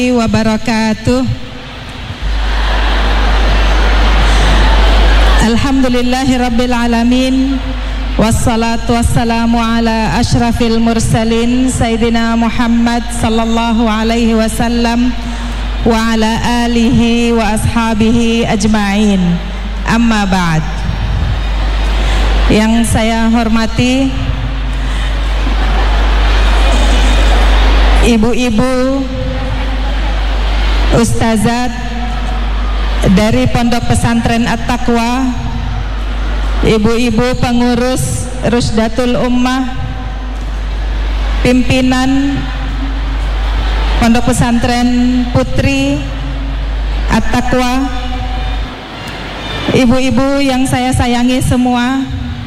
wabarakatuh. Alhamdulillahirabbil alamin. Wassalatu wassalamu ala asyrafil mursalin Sayyidina Muhammad sallallahu alaihi wasallam wa ala alihi wa ashabihi ajma'in. Amma ba'd. Yang saya hormati ibu-ibu ustazat dari Pondok Pesantren At-Taqwa, ibu-ibu pengurus Rusdatul Ummah, pimpinan Pondok Pesantren Putri At-Taqwa, ibu-ibu yang saya sayangi semua.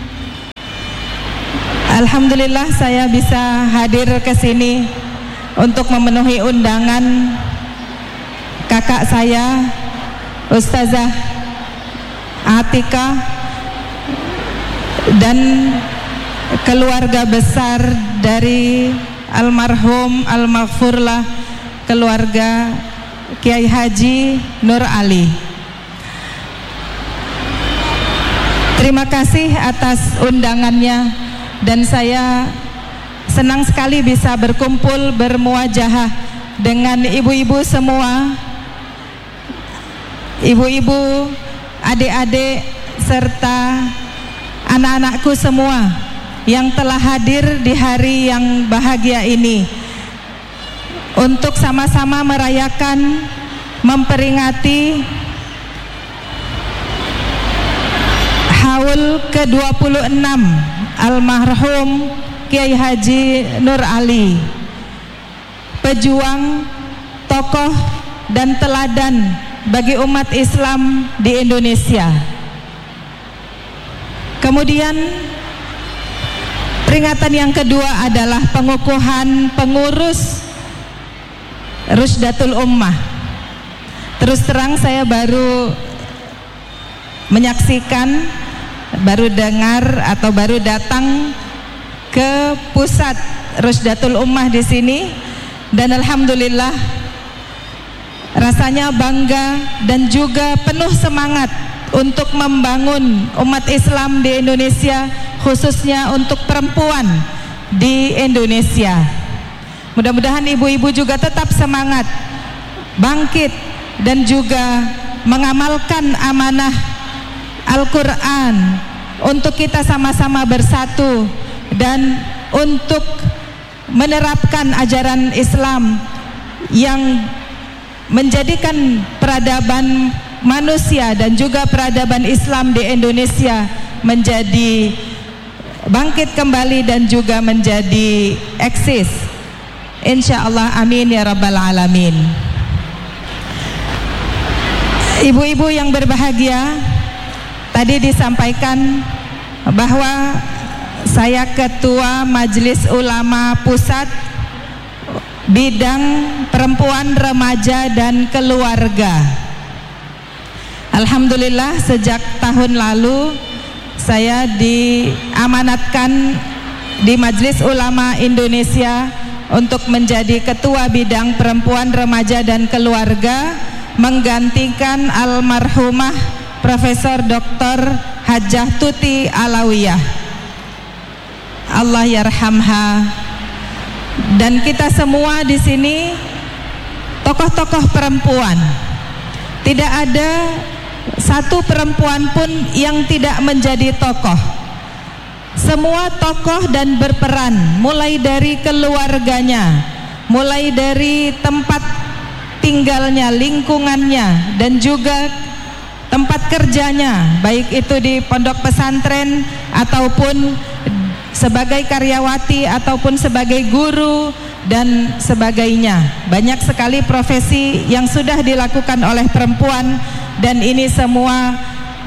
Alhamdulillah saya bisa hadir ke sini untuk memenuhi undangan kakak saya Ustazah Atika dan keluarga besar dari almarhum almaghfurlah keluarga Kiai Haji Nur Ali. Terima kasih atas undangannya dan saya senang sekali bisa berkumpul bermuajahah dengan ibu-ibu semua, ibu-ibu, adik-adik, serta anak-anakku semua yang telah hadir di hari yang bahagia ini untuk sama-sama merayakan, memperingati haul ke-26 almarhum Kiai Haji Nur Ali, pejuang, tokoh dan teladan bagi umat Islam di Indonesia. Kemudian peringatan yang kedua adalah pengukuhan pengurus Rusdatul Ummah. Terus terang saya baru menyaksikan, baru dengar atau baru datang ke pusat Rusdatul Ummah di sini dan alhamdulillah rasanya bangga dan juga penuh semangat untuk membangun umat Islam di Indonesia, khususnya untuk perempuan di Indonesia. Mudah-mudahan ibu-ibu juga tetap semangat, bangkit dan juga mengamalkan amanah Al-Quran untuk kita sama-sama bersatu dan untuk menerapkan ajaran Islam yang menjadikan peradaban manusia dan juga peradaban Islam di Indonesia menjadi bangkit kembali dan juga menjadi eksis. Insyaallah, amin ya rabbal alamin. Ibu-ibu yang berbahagia, tadi disampaikan bahwa saya Ketua Majelis Ulama Pusat bidang perempuan, remaja dan keluarga. Alhamdulillah sejak tahun lalu saya diamanatkan di Majelis Ulama Indonesia untuk menjadi Ketua Bidang Perempuan, Remaja dan Keluarga, menggantikan almarhumah Profesor Dr. Hajjah Tuti Alawiyah, Allah yarhamha. Dan kita semua di sini tokoh-tokoh perempuan. Tidak ada satu perempuan pun yang tidak menjadi tokoh. Semua tokoh dan berperan, mulai dari keluarganya, mulai dari tempat tinggalnya, lingkungannya, dan juga tempat kerjanya, baik itu di pondok pesantren ataupun sebagai karyawati ataupun sebagai guru dan sebagainya. Banyak sekali profesi yang sudah dilakukan oleh perempuan dan ini semua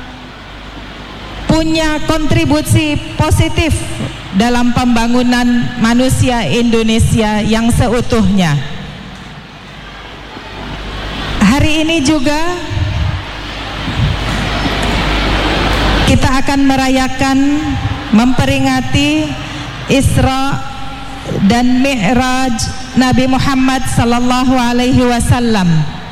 punya kontribusi positif dalam pembangunan manusia Indonesia yang seutuhnya. Hari ini juga kita akan merayakan, memperingati Isra dan Mi'raj Nabi Muhammad sallallahu alaihi wasallam.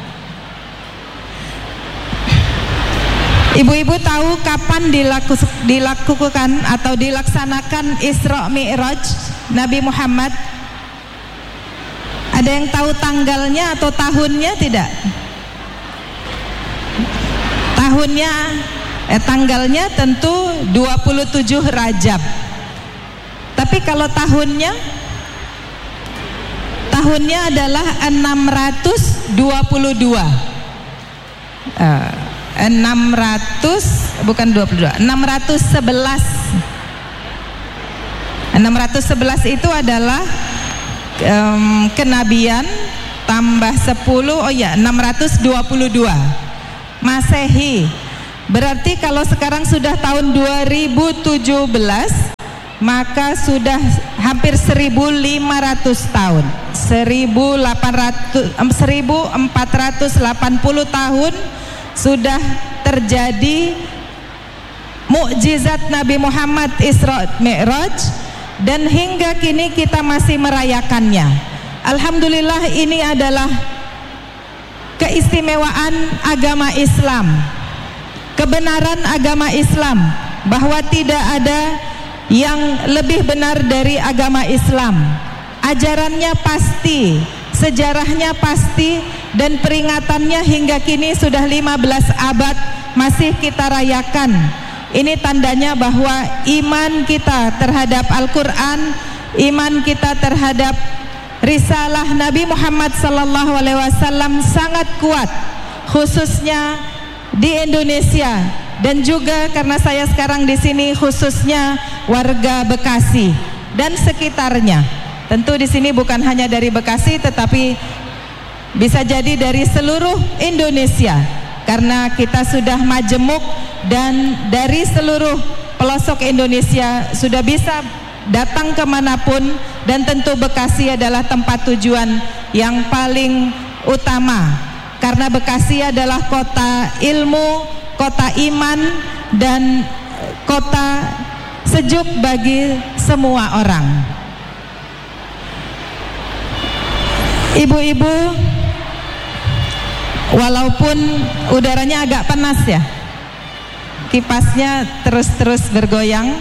Ibu-ibu tahu kapan dilakukan atau dilaksanakan Isra Mi'raj Nabi Muhammad? Ada yang tahu tanggalnya atau tahunnya tidak? Tanggalnya tentu 27 Rajab. Tapi kalau tahunnya adalah 622. 611 itu adalah kenabian tambah 10, 622 Masehi. Berarti kalau sekarang sudah tahun 2017, maka sudah hampir 1400 tahun, 1480 tahun sudah terjadi mukjizat Nabi Muhammad Isra Mi'raj, dan hingga kini kita masih merayakannya. Alhamdulillah, ini adalah keistimewaan agama Islam, kebenaran agama Islam, bahwa tidak ada yang lebih benar dari agama Islam. Ajarannya pasti, sejarahnya pasti, dan peringatannya hingga kini sudah 15 abad masih kita rayakan. Ini tandanya bahwa iman kita terhadap Al-Quran, iman kita terhadap risalah Nabi Muhammad SAW sangat kuat, khususnya di Indonesia, dan juga karena saya sekarang di sini khususnya warga Bekasi dan sekitarnya. Tentu di sini bukan hanya dari Bekasi, tetapi bisa jadi dari seluruh Indonesia, karena kita sudah majemuk dan dari seluruh pelosok Indonesia sudah bisa datang kemanapun, dan tentu Bekasi adalah tempat tujuan yang paling utama, karena Bekasi adalah kota ilmu, kota iman, dan kota sejuk bagi semua orang. Ibu-ibu, walaupun udaranya agak panas ya, kipasnya terus bergoyang,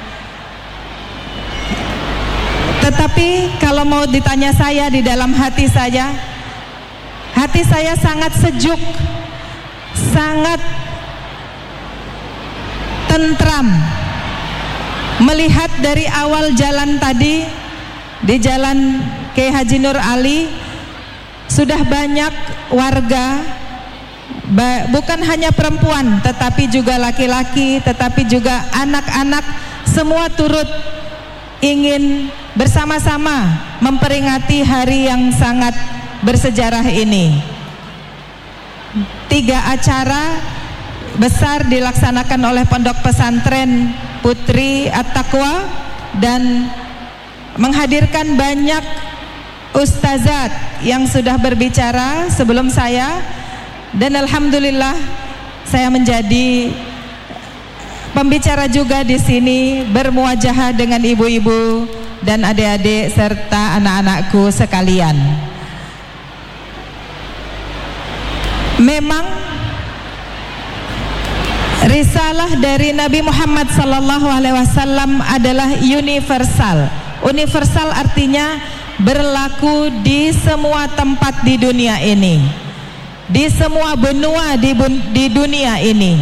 tetapi kalau mau ditanya saya, di dalam hati saya sangat sejuk, sangat tentram melihat dari awal jalan tadi, di Jalan Kiai Haji Nur Ali, sudah banyak warga, bukan hanya perempuan tetapi juga laki-laki, tetapi juga anak-anak, semua turut ingin bersama-sama memperingati hari yang sangat bersejarah ini. 3 acara besar dilaksanakan oleh Pondok Pesantren Putri At-Taqwa dan menghadirkan banyak ustazat yang sudah berbicara sebelum saya, dan alhamdulillah saya menjadi pembicara juga di sini, bermuajahah dengan ibu-ibu dan adik-adik serta anak-anakku sekalian. Memang risalah dari Nabi Muhammad SAW adalah universal. Universal artinya berlaku di semua tempat di dunia ini, di semua benua di dunia ini,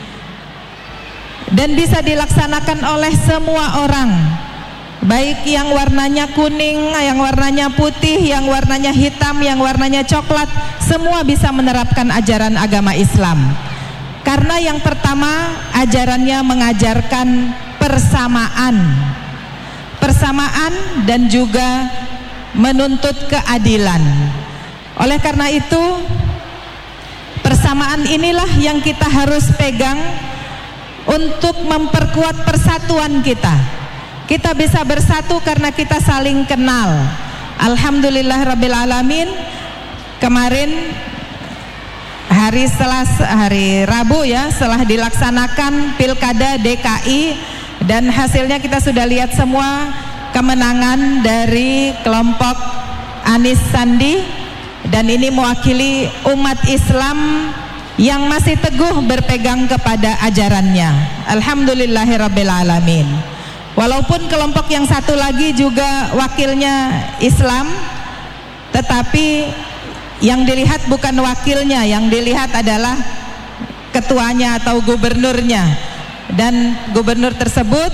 dan bisa dilaksanakan oleh semua orang, baik yang warnanya kuning, yang warnanya putih, yang warnanya hitam, yang warnanya coklat, semua bisa menerapkan ajaran agama Islam. Karena yang pertama, ajarannya mengajarkan persamaan dan juga menuntut keadilan. Oleh karena itu, persamaan inilah yang kita harus pegang untuk memperkuat persatuan kita. Kita bisa bersatu karena kita saling kenal. Alhamdulillah Rabbil Alamin, kemarin hari Rabu ya, setelah dilaksanakan Pilkada DKI, dan hasilnya kita sudah lihat semua, kemenangan dari kelompok Anis Sandi, dan ini mewakili umat Islam yang masih teguh berpegang kepada ajarannya. Alhamdulillahirabbil alamin. Walaupun kelompok yang satu lagi juga wakilnya Islam, tetapi yang dilihat bukan wakilnya, yang dilihat adalah ketuanya atau gubernurnya, dan gubernur tersebut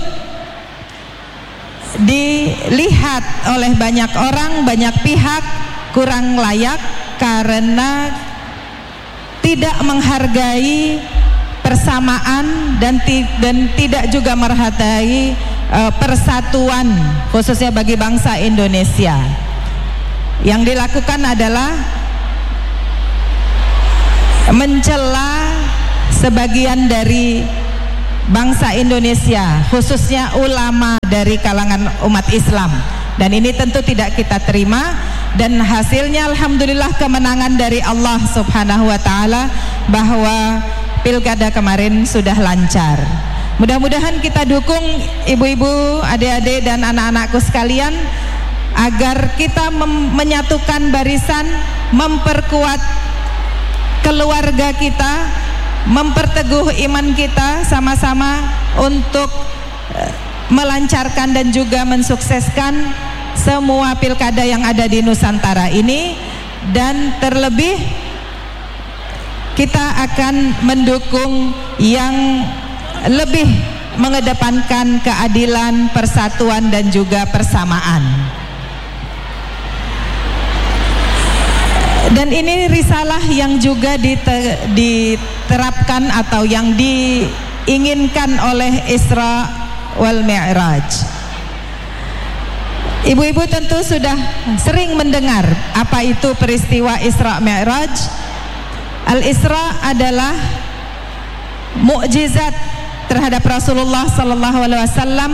dilihat oleh banyak orang, banyak pihak kurang layak karena tidak menghargai persamaan dan tidak juga menghargai persatuan khususnya bagi bangsa Indonesia. Yang dilakukan adalah mencela sebagian dari bangsa Indonesia, khususnya ulama dari kalangan umat Islam, dan ini tentu tidak kita terima, dan hasilnya alhamdulillah kemenangan dari Allah Subhanahu wa taala bahwa pilkada kemarin sudah lancar. Mudah-mudahan kita dukung ibu-ibu, adik-adik dan anak-anakku sekalian agar kita menyatukan barisan, memperkuat keluarga kita, memperteguh iman kita sama-sama untuk melancarkan dan juga mensukseskan semua pilkada yang ada di Nusantara ini, dan terlebih kita akan mendukung yang lebih mengedepankan keadilan, persatuan dan juga persamaan. Dan ini risalah yang juga diterapkan atau yang diinginkan oleh Isra wal Mi'raj. Ibu-ibu tentu sudah sering mendengar apa itu peristiwa Isra Mi'raj. Al-Isra adalah mukjizat terhadap Rasulullah sallallahu alaihi wasallam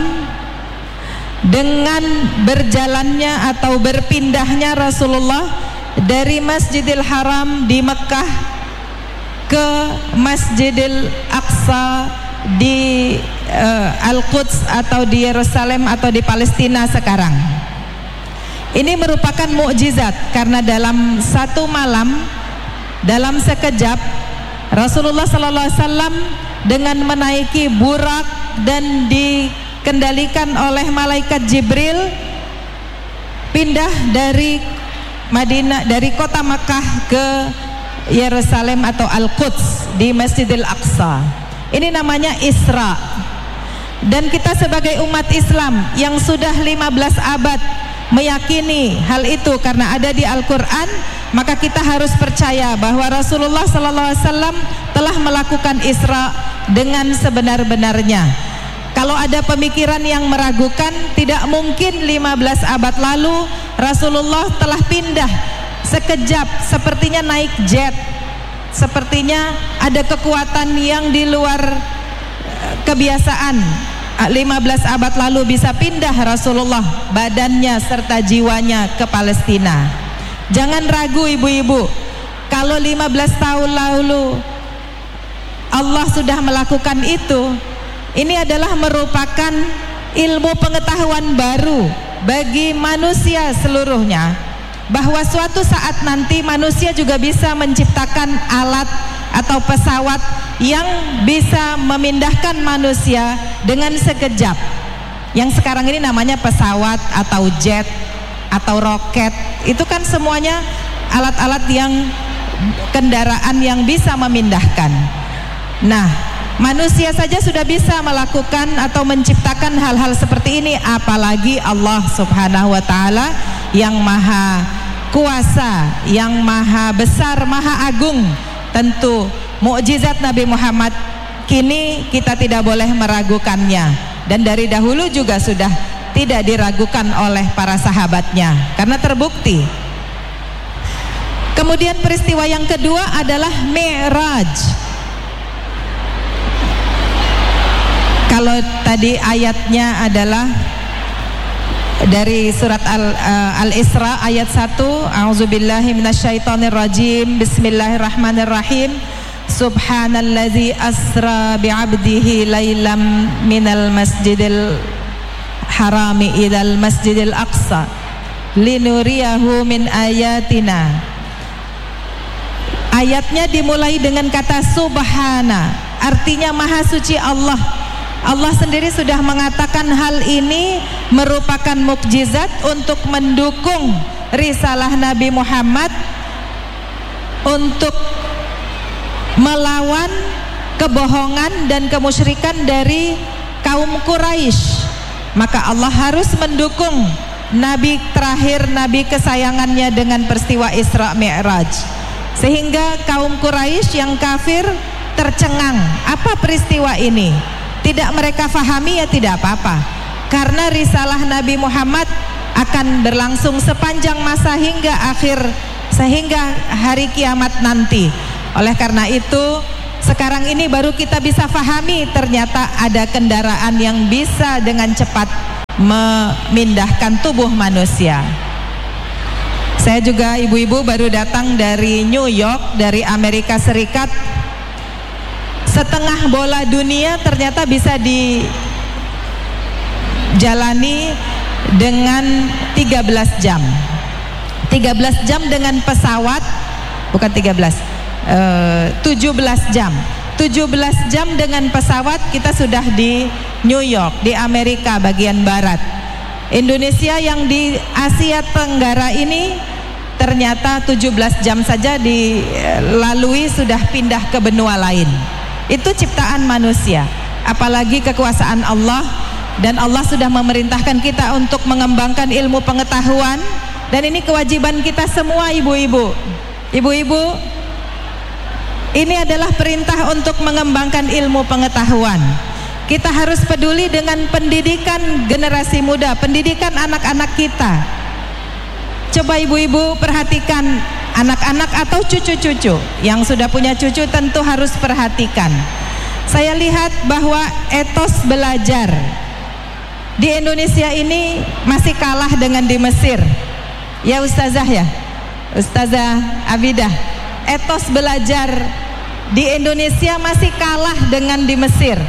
dengan berjalannya atau berpindahnya Rasulullah dari Masjidil Haram di Mekah ke Masjidil Aqsa di Al-Quds atau di Yerusalem atau di Palestina sekarang. Ini merupakan mukjizat karena dalam satu malam, dalam sekejap, Rasulullah sallallahu alaihi wasallam dengan menaiki burak dan dikendalikan oleh malaikat Jibril pindah dari Madinah, dari kota Makkah ke Yerusalem atau Al-Quds di Masjidil Aqsa. Ini namanya Isra. Dan kita sebagai umat Islam yang sudah 15 abad meyakini hal itu karena ada di Al-Quran, maka kita harus percaya bahwa Rasulullah SAW telah melakukan Isra dengan sebenar-benarnya. Kalau ada pemikiran yang meragukan, tidak mungkin 15 abad lalu Rasulullah telah pindah sekejap, sepertinya naik jet, sepertinya ada kekuatan yang di luar kebiasaan. 15 abad lalu bisa pindah Rasulullah badannya serta jiwanya ke Palestina. Jangan ragu ibu-ibu, kalau 15 tahun lalu Allah sudah melakukan itu, ini adalah merupakan ilmu pengetahuan baru bagi manusia seluruhnya, bahwa suatu saat nanti manusia juga bisa menciptakan alat atau pesawat yang bisa memindahkan manusia dengan sekejap. Yang sekarang ini namanya pesawat atau jet atau roket, itu kan semuanya alat-alat yang kendaraan yang bisa memindahkan. Nah, manusia saja sudah bisa melakukan atau menciptakan hal-hal seperti ini, apalagi Allah Subhanahu wa taala yang maha kuasa, yang maha besar, maha agung. Tentu mukjizat Nabi Muhammad kini kita tidak boleh meragukannya, dan dari dahulu juga sudah tidak diragukan oleh para sahabatnya karena terbukti. Kemudian peristiwa yang kedua adalah Mi'raj. Kalau tadi ayatnya adalah dari surat Al-Isra ayat 1, A'udzubillahi minasyaitonirrajim, Bismillahirrahmanirrahim. Subhanallazi asra bi'abdihi lailam minal masjidil harami ilal masjidil aqsa linuriyahu min ayatina. Ayatnya dimulai dengan kata subhana, artinya maha suci Allah. Allah sendiri sudah mengatakan hal ini merupakan mukjizat untuk mendukung risalah Nabi Muhammad untuk melawan kebohongan dan kemusyrikan dari kaum Quraisy. Maka Allah harus mendukung Nabi terakhir, Nabi kesayangannya dengan peristiwa Isra Mi'raj, sehingga kaum Quraisy yang kafir tercengang. Apa peristiwa ini? Tidak mereka fahami, ya tidak apa-apa, karena risalah Nabi Muhammad akan berlangsung sepanjang masa sehingga hari kiamat nanti. Oleh karena itu sekarang ini baru kita bisa fahami ternyata ada kendaraan yang bisa dengan cepat memindahkan tubuh manusia. Saya juga ibu-ibu baru datang dari New York, dari Amerika Serikat. Setengah bola dunia ternyata bisa dijalani dengan 13 jam. 13 jam dengan pesawat, bukan 17 jam. 17 jam dengan pesawat kita sudah di New York, di Amerika bagian barat. Indonesia yang di Asia Tenggara ini ternyata 17 jam saja dilalui sudah pindah ke benua lain. Itu ciptaan manusia, apalagi kekuasaan Allah. Dan Allah sudah memerintahkan kita untuk mengembangkan ilmu pengetahuan, dan ini kewajiban kita semua ibu-ibu. Ibu-ibu, ini adalah perintah untuk mengembangkan ilmu pengetahuan. Kita harus peduli dengan pendidikan generasi muda, pendidikan anak-anak kita. Coba ibu-ibu perhatikan anak-anak atau cucu-cucu. Yang sudah punya cucu tentu harus perhatikan. Saya lihat bahwa etos belajar di Indonesia ini masih kalah dengan di Mesir. Ya Ustazah ya, Ustazah Abidah, etos belajar di Indonesia masih kalah dengan di Mesir.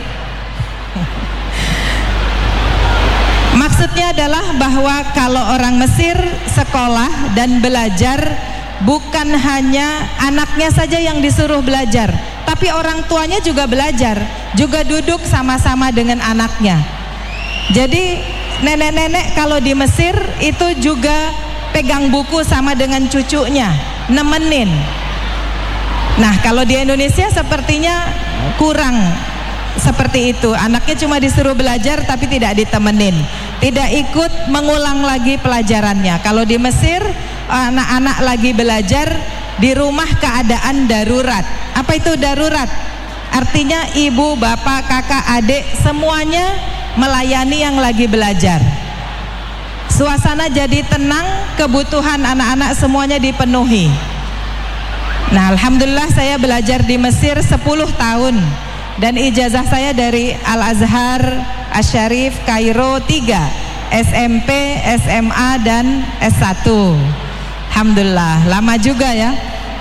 Maksudnya adalah bahwa kalau orang Mesir sekolah dan belajar, bukan hanya anaknya saja yang disuruh belajar, tapi orang tuanya juga belajar, juga duduk sama-sama dengan anaknya. Jadi nenek-nenek kalau di Mesir itu juga pegang buku sama dengan cucunya, nemenin. Nah kalau di Indonesia sepertinya kurang seperti itu. Anaknya cuma disuruh belajar tapi tidak ditemenin, tidak ikut mengulang lagi pelajarannya. Kalau di Mesir anak-anak lagi belajar, di rumah keadaan darurat. Apa itu darurat? Artinya ibu, bapak, kakak, adik semuanya melayani yang lagi belajar. Suasana jadi tenang, kebutuhan anak-anak semuanya dipenuhi. Nah alhamdulillah saya belajar di Mesir 10 tahun, dan ijazah saya dari Al-Azhar Asy-Syarif Kairo 3, SMP, SMA dan S1. Alhamdulillah, lama juga ya.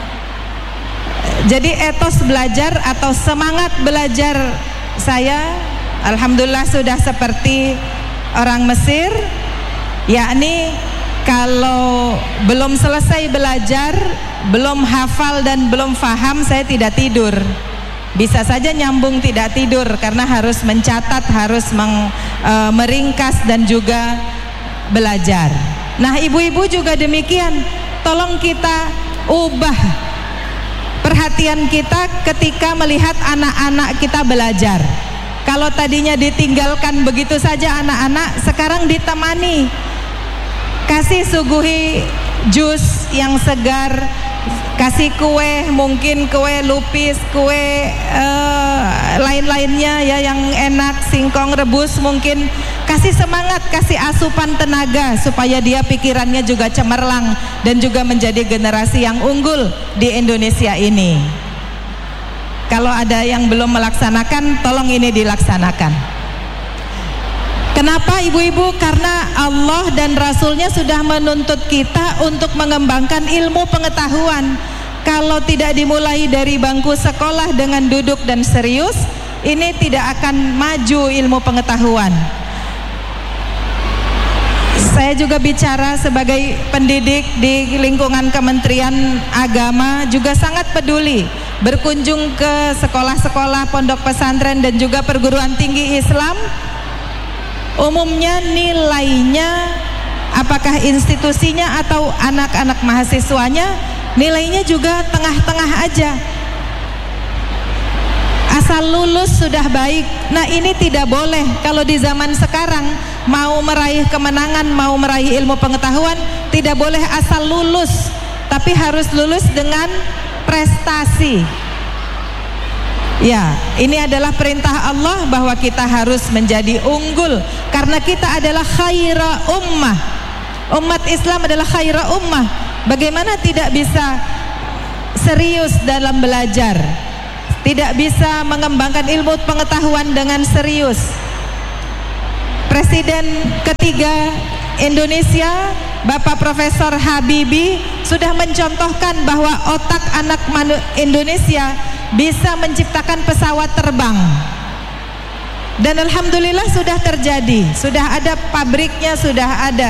Jadi etos belajar atau semangat belajar saya alhamdulillah sudah seperti orang Mesir, yakni kalau belum selesai belajar, belum hafal dan belum faham, saya tidak tidur. Bisa saja nyambung tidak tidur karena harus mencatat, harus meringkas dan juga belajar. Nah ibu-ibu juga demikian, tolong kita ubah perhatian kita ketika melihat anak-anak kita belajar. Kalau tadinya ditinggalkan begitu saja anak-anak, sekarang ditemani, kasih suguhi jus yang segar, kasih kue, mungkin kue lupis, kue lain-lainnya ya yang enak, singkong rebus mungkin. Kasih semangat, kasih asupan tenaga supaya dia pikirannya juga cemerlang dan juga menjadi generasi yang unggul di Indonesia ini. Kalau ada yang belum melaksanakan, tolong ini dilaksanakan. Kenapa ibu-ibu? Karena Allah dan Rasulnya sudah menuntut kita untuk mengembangkan ilmu pengetahuan. Kalau tidak dimulai dari bangku sekolah dengan duduk dan serius, ini tidak akan maju ilmu pengetahuan. Saya juga bicara sebagai pendidik di lingkungan Kementerian Agama, juga sangat peduli berkunjung ke sekolah-sekolah, pondok pesantren dan juga perguruan tinggi Islam. Umumnya nilainya, apakah institusinya atau anak-anak mahasiswanya, nilainya juga tengah-tengah aja. Asal lulus sudah baik. Nah, ini tidak boleh. Kalau di zaman sekarang mau meraih kemenangan, mau meraih ilmu pengetahuan, tidak boleh asal lulus, tapi harus lulus dengan prestasi. Ya, ini adalah perintah Allah bahwa kita harus menjadi unggul, karena kita adalah khaira ummah. Umat Islam adalah khaira ummah. Bagaimana tidak bisa serius dalam belajar, tidak bisa mengembangkan ilmu pengetahuan dengan serius. Presiden ketiga Indonesia, Bapak Profesor Habibie, sudah mencontohkan bahwa otak anak Indonesia bisa menciptakan pesawat terbang. Dan alhamdulillah sudah terjadi, sudah ada pabriknya, sudah ada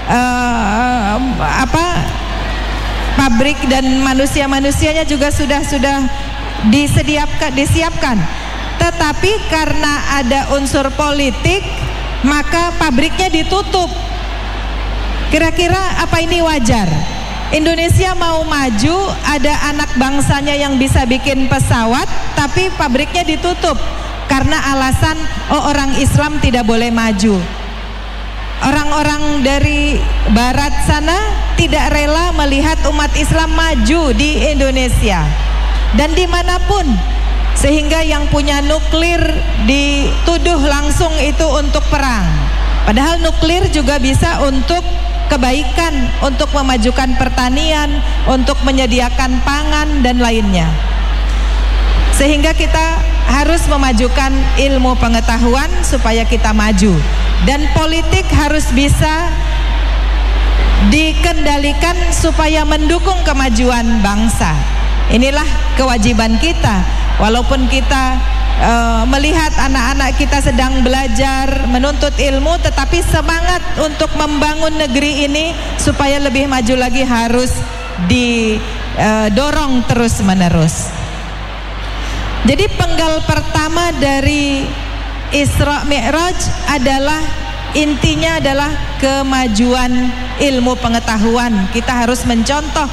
pabrik, dan manusia-manusianya juga sudah disiapkan. Tetapi karena ada unsur politik, maka pabriknya ditutup. Kira-kira apa ini wajar? Indonesia mau maju, ada anak bangsanya yang bisa bikin pesawat, tapi pabriknya ditutup karena alasan orang Islam tidak boleh maju. Orang-orang dari barat sana tidak rela melihat umat Islam maju di Indonesia dan dimanapun, sehingga yang punya nuklir dituduh langsung itu untuk perang. Padahal nuklir juga bisa untuk kebaikan, untuk memajukan pertanian, untuk menyediakan pangan dan lainnya. Sehingga kita harus memajukan ilmu pengetahuan supaya kita maju, dan politik harus bisa dikendalikan supaya mendukung kemajuan bangsa. Inilah kewajiban kita. Walaupun kita melihat anak-anak kita sedang belajar, menuntut ilmu, tetapi semangat untuk membangun negeri ini supaya lebih maju lagi harus didorong terus-menerus. Jadi penggal pertama dari Isra Mi'raj adalah, intinya adalah kemajuan ilmu pengetahuan. Kita harus mencontoh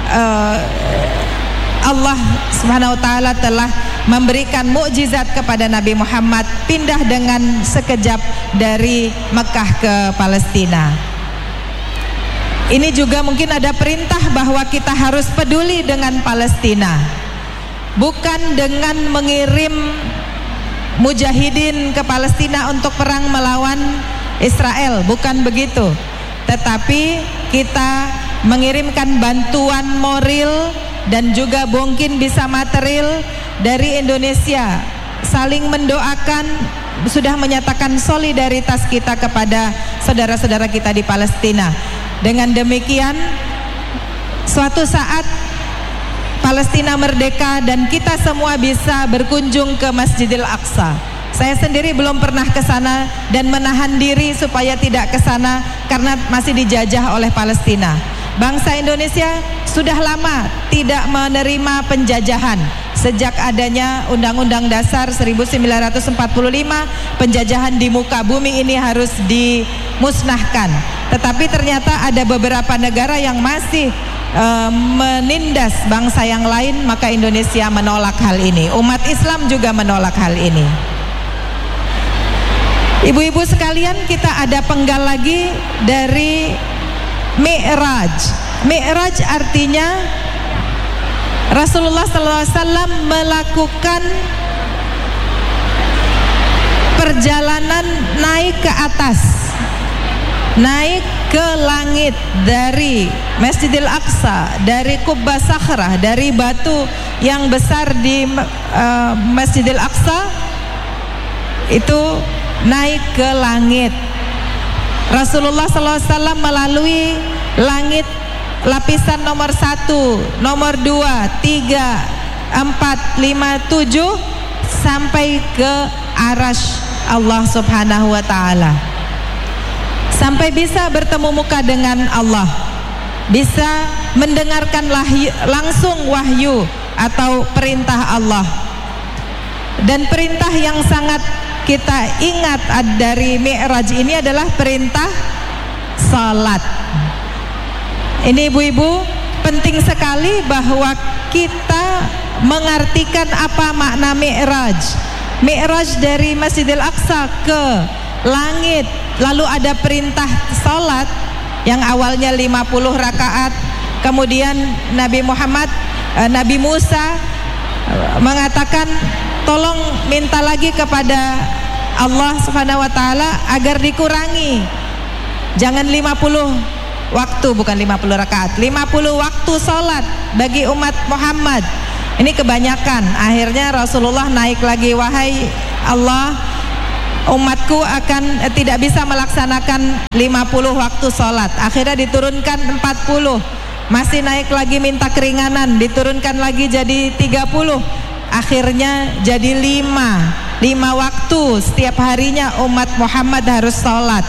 Allah Subhanahu wa taala telah memberikan mukjizat kepada Nabi Muhammad, pindah dengan sekejap dari Mekah ke Palestina. Ini juga mungkin ada perintah bahwa kita harus peduli dengan Palestina, bukan dengan mengirim mujahidin ke Palestina untuk perang melawan Israel, bukan begitu. Tetapi kita mengirimkan bantuan moral dan juga mungkin bisa material dari Indonesia, saling mendoakan, sudah menyatakan solidaritas kita kepada saudara-saudara kita di Palestina. Dengan demikian, suatu saat Palestina merdeka dan kita semua bisa berkunjung ke Masjidil Aqsa. Saya sendiri belum pernah ke sana dan menahan diri supaya tidak ke sana karena masih dijajah oleh Palestina. Bangsa Indonesia sudah lama tidak menerima penjajahan. Sejak adanya Undang-Undang Dasar 1945, penjajahan di muka bumi ini harus dimusnahkan. Tetapi ternyata ada beberapa negara yang masih menindas bangsa yang lain, maka Indonesia menolak hal ini. Umat Islam juga menolak hal ini. Ibu-ibu sekalian, kita ada penggal lagi dari Mi'raj. Mi'raj artinya Rasulullah SAW melakukan perjalanan naik ke atas, naik ke langit dari Masjidil Aqsa, dari Qubbah Sakhrah, dari batu yang besar di Masjidil Aqsa, itu naik ke langit. Rasulullah SAW melalui langit lapisan nomor 1, nomor 2, 3, 4, 5, 7 sampai ke Arasy Allah Subhanahu wa taala. sampai bisa bertemu muka dengan Allah, bisa mendengarkan langsung wahyu atau perintah Allah. Dan perintah yang sangat kita ingat dari Mi'raj ini adalah perintah salat. Ini ibu-ibu, penting sekali bahwa kita mengartikan apa makna Mi'raj. Mi'raj dari Masjidil Aqsa ke langit, lalu ada perintah salat yang awalnya 50 rakaat. Kemudian Nabi Musa mengatakan, tolong minta lagi kepada Allah Subhanahu wa taala agar dikurangi. Jangan 50 waktu, bukan 50 rakaat, 50 waktu salat bagi umat Muhammad. Ini kebanyakan. Akhirnya Rasulullah naik lagi, wahai Allah, umatku akan tidak bisa melaksanakan 50 waktu salat. Akhirnya diturunkan 40. Masih naik lagi minta keringanan, diturunkan lagi jadi 30. Akhirnya jadi 5 waktu setiap harinya umat Muhammad harus salat.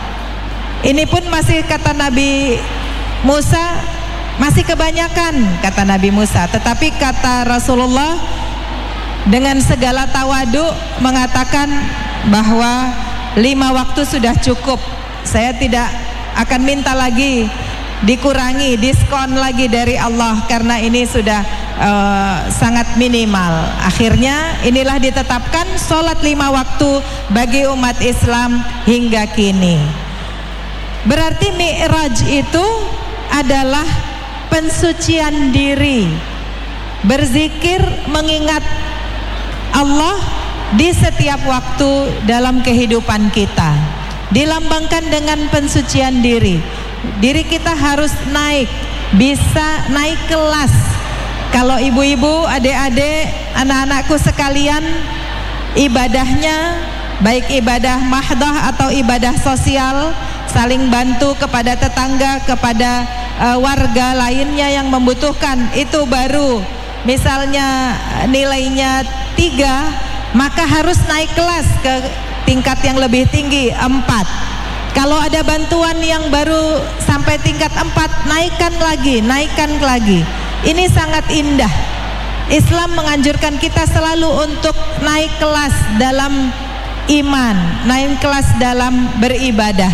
Ini pun masih kata Nabi Musa, masih kebanyakan kata Nabi Musa. Tetapi kata Rasulullah dengan segala tawadu mengatakan bahwa 5 waktu sudah cukup. Saya tidak akan minta lagi dikurangi, diskon lagi dari Allah, karena ini sudah sangat minimal. Akhirnya inilah ditetapkan sholat 5 waktu bagi umat Islam hingga kini. Berarti Mi'raj itu adalah pensucian diri, berzikir mengingat Allah di setiap waktu dalam kehidupan kita, dilambangkan dengan pensucian diri. Diri kita harus naik, bisa naik kelas. Kalau ibu-ibu, adik-adik, anak-anakku sekalian, ibadahnya baik ibadah mahdah atau ibadah sosial, saling bantu kepada tetangga, kepada warga lainnya yang membutuhkan, itu baru misalnya nilainya 3, maka harus naik kelas ke tingkat yang lebih tinggi, 4. Kalau ada bantuan yang baru sampai tingkat 4, naikkan lagi. Ini sangat indah. Islam menganjurkan kita selalu untuk naik kelas dalam iman, naik kelas dalam beribadah.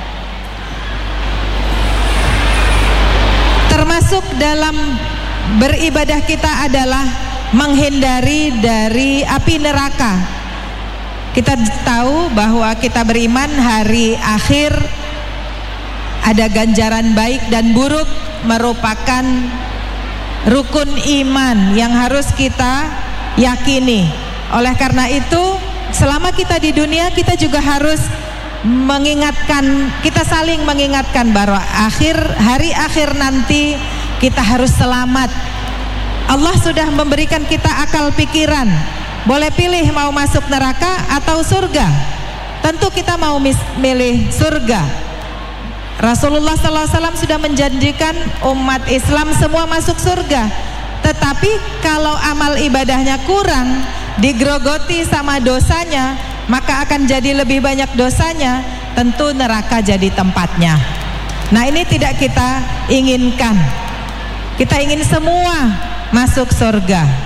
Termasuk dalam beribadah kita adalah menghindari dari api neraka. Kita tahu bahwa kita beriman hari akhir, ada ganjaran baik dan buruk, merupakan rukun iman yang harus kita yakini. Oleh karena itu, selama kita di dunia, kita juga harus mengingatkan, kita saling mengingatkan bahwa hari akhir nanti kita harus selamat. Allah sudah memberikan kita akal pikiran, boleh pilih mau masuk neraka atau surga. Tentu kita mau milih surga. Rasulullah SAW sudah menjanjikan umat Islam semua masuk surga. Tetapi kalau amal ibadahnya kurang, digrogoti sama dosanya, maka akan jadi lebih banyak dosanya. Tentu neraka jadi tempatnya. Nah, ini tidak kita inginkan. Kita ingin semua masuk surga.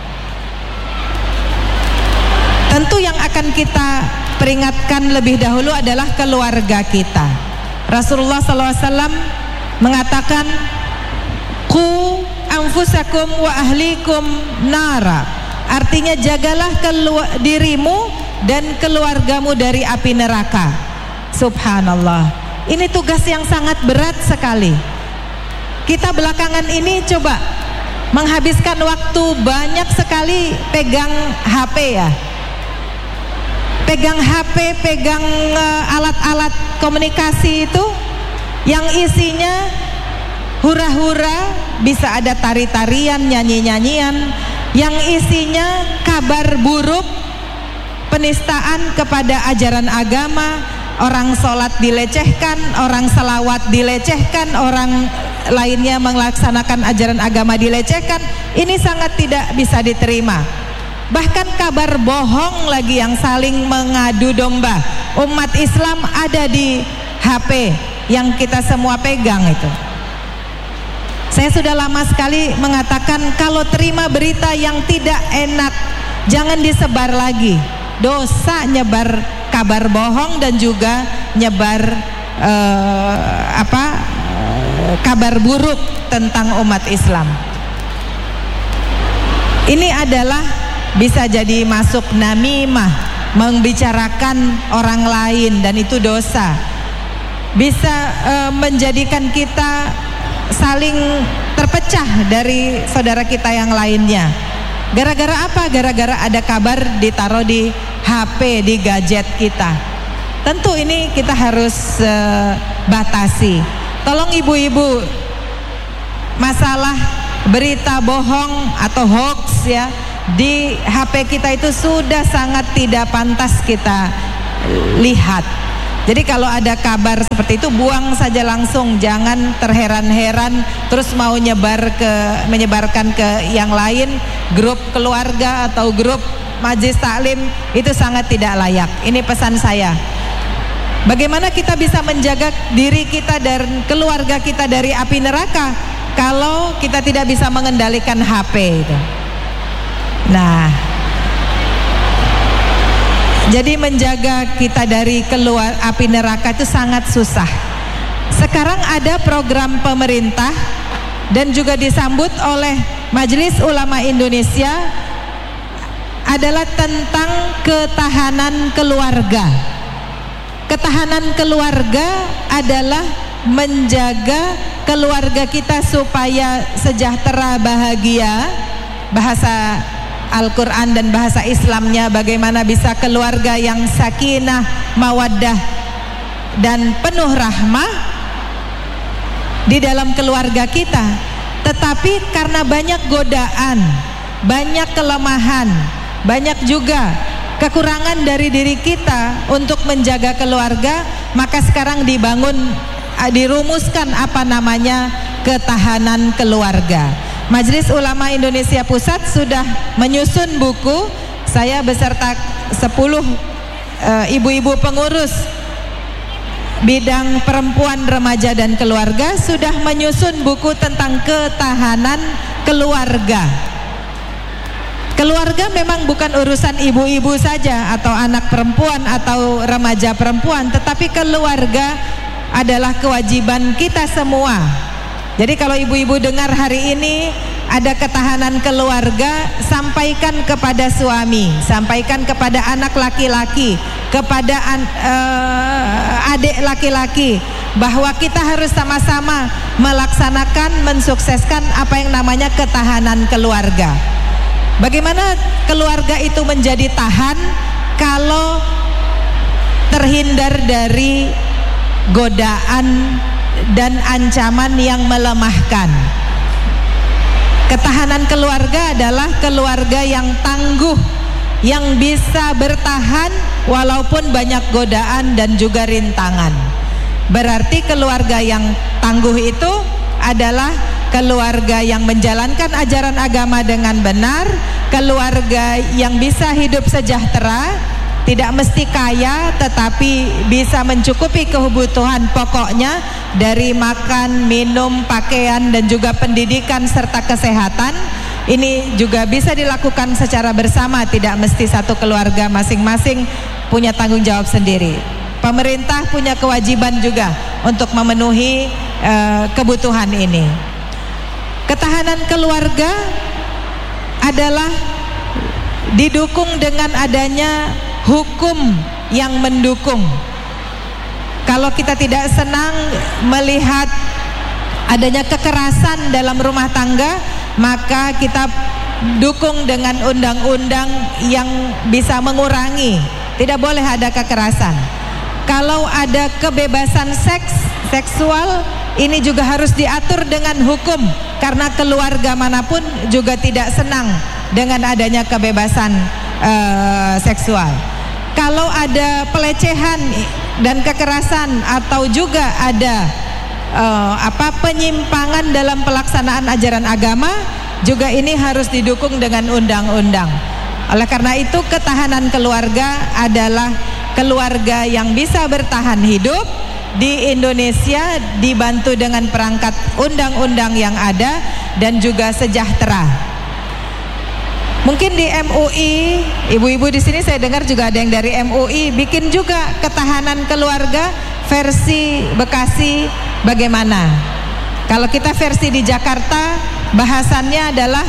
Tentu yang akan kita peringatkan lebih dahulu adalah keluarga kita. Rasulullah SAW mengatakan, "Qu anfusakum wa ahlikum nara." Artinya jagalah dirimu dan keluargamu dari api neraka. Subhanallah. Ini tugas yang sangat berat sekali. Kita belakangan ini coba menghabiskan waktu banyak sekali pegang HP ya. Pegang HP, pegang alat-alat komunikasi itu yang isinya hura-hura, bisa ada tari-tarian, nyanyi-nyanyian, yang isinya kabar buruk, penistaan kepada ajaran agama, orang sholat dilecehkan, orang salawat dilecehkan, orang lainnya melaksanakan ajaran agama dilecehkan. Ini sangat tidak bisa diterima. Bahkan kabar bohong lagi yang saling mengadu domba. Umat Islam ada di HP yang kita semua pegang itu. Saya sudah lama sekali mengatakan kalau terima berita yang tidak enak jangan disebar lagi. Dosa nyebar kabar bohong dan juga nyebar kabar buruk tentang umat Islam. Ini adalah bisa jadi masuk namimah, membicarakan orang lain, dan itu dosa. Bisa menjadikan kita saling terpecah dari saudara kita yang lainnya. Gara-gara apa? Gara-gara ada kabar ditaruh di HP, di gadget kita. Tentu ini kita harus batasi. Tolong ibu-ibu, masalah berita bohong atau hoax ya di HP kita itu sudah sangat tidak pantas kita lihat. Jadi kalau ada kabar seperti itu buang saja langsung, jangan terheran-heran terus mau menyebarkan ke yang lain, grup keluarga atau grup majelis taklim, itu sangat tidak layak. Ini pesan saya. Bagaimana kita bisa menjaga diri kita dan keluarga kita dari api neraka kalau kita tidak bisa mengendalikan HP itu. Nah, jadi menjaga kita dari keluar api neraka itu sangat susah. Sekarang ada program pemerintah dan juga disambut oleh Majelis Ulama Indonesia adalah tentang ketahanan keluarga. Ketahanan keluarga adalah menjaga keluarga kita supaya sejahtera, bahagia. Bahasa Al-Quran dan bahasa Islamnya bagaimana bisa keluarga yang sakinah, mawaddah dan penuh rahmah di dalam keluarga kita. Tetapi karena banyak godaan, banyak kelemahan, banyak juga kekurangan dari diri kita untuk menjaga keluarga, maka sekarang dirumuskan apa namanya ketahanan keluarga. Majelis Ulama Indonesia Pusat sudah menyusun buku. Saya beserta 10 ibu-ibu pengurus bidang perempuan, remaja dan keluarga sudah menyusun buku tentang ketahanan keluarga. Keluarga memang bukan urusan ibu-ibu saja atau anak perempuan atau remaja perempuan, tetapi keluarga adalah kewajiban kita semua. Jadi kalau ibu-ibu dengar hari ini ada ketahanan keluarga, sampaikan kepada suami, sampaikan kepada anak laki-laki, kepada adik laki-laki, bahwa kita harus sama-sama melaksanakan, mensukseskan apa yang namanya ketahanan keluarga. Bagaimana keluarga itu menjadi tahan kalau terhindar dari godaan dan ancaman yang melemahkan. Ketahanan keluarga adalah keluarga yang tangguh, yang bisa bertahan walaupun banyak godaan dan juga rintangan. Berarti keluarga yang tangguh itu adalah keluarga yang menjalankan ajaran agama dengan benar, keluarga yang bisa hidup sejahtera, tidak mesti kaya tetapi bisa mencukupi kebutuhan pokoknya dari makan, minum, pakaian dan juga pendidikan serta kesehatan. Ini juga bisa dilakukan secara bersama, tidak mesti satu keluarga masing-masing punya tanggung jawab sendiri. Pemerintah punya kewajiban juga untuk memenuhi kebutuhan ini. Ketahanan keluarga adalah didukung dengan adanya hukum yang mendukung. Kalau kita tidak senang melihat adanya kekerasan dalam rumah tangga, maka kita dukung dengan undang-undang yang bisa mengurangi. Tidak boleh ada kekerasan. Kalau ada kebebasan seksual, ini juga harus diatur dengan hukum, karena keluarga manapun juga tidak senang dengan adanya kebebasan seksual. Kalau ada pelecehan dan kekerasan atau juga ada penyimpangan dalam pelaksanaan ajaran agama, juga ini harus didukung dengan undang-undang. Oleh karena itu, ketahanan keluarga adalah keluarga yang bisa bertahan hidup, di Indonesia dibantu dengan perangkat undang-undang yang ada dan juga sejahtera. Mungkin di MUI, ibu-ibu di sini saya dengar juga ada yang dari MUI bikin juga ketahanan keluarga versi Bekasi bagaimana. Kalau kita versi di Jakarta bahasannya adalah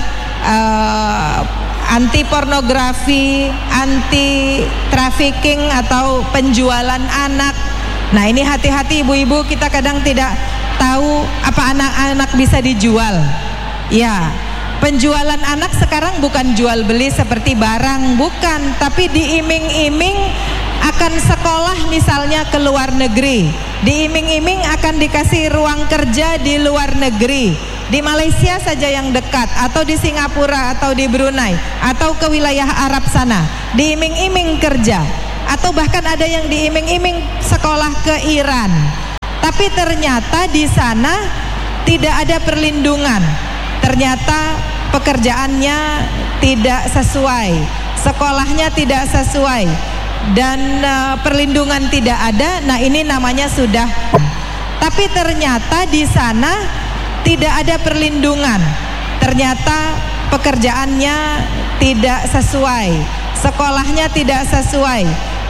anti pornografi, anti trafficking atau penjualan anak. Nah ini hati-hati ibu-ibu, kita kadang tidak tahu apa anak-anak bisa dijual. Ya, penjualan anak sekarang bukan jual beli seperti barang, bukan, tapi diiming-iming akan sekolah misalnya ke luar negeri, diiming-iming akan dikasih ruang kerja di luar negeri, di Malaysia saja yang dekat, atau di Singapura, atau di Brunei, atau ke wilayah Arab sana, diiming-iming kerja, atau bahkan ada yang diiming-iming sekolah ke Iran. Tapi ternyata di sana tidak ada perlindungan, ternyata pekerjaannya tidak sesuai, sekolahnya tidak sesuai, dan perlindungan tidak ada. Nah ini namanya sudah. Tapi ternyata di sana tidak ada perlindungan, ternyata pekerjaannya tidak sesuai, sekolahnya tidak sesuai,